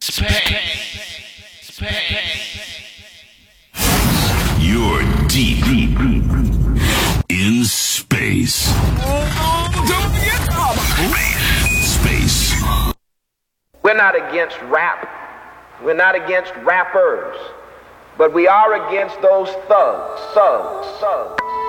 You're deep in space. Space. We're not against rap. We're not against rappers. But we are against those thugs.